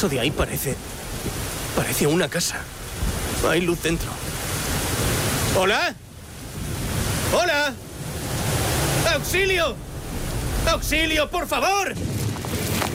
Eso de ahí parece una casa. Hay luz dentro. ¿Hola? ¡Hola! ¡Auxilio! ¡Auxilio, por favor!